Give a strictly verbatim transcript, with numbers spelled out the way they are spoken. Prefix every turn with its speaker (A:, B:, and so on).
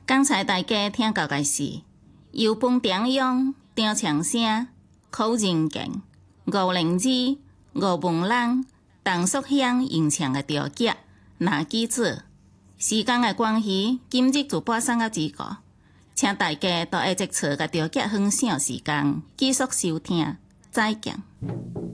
A: 刚才大家聽到嘅是油飯中央張長聲、寇仁健、吳玲芝、吳文蘭、陳淑香演唱嘅調劇《哪記子》。時間嘅關係，今日就播送到這個，請大家到下一節嘅調劇分享時間繼續收聽，再見。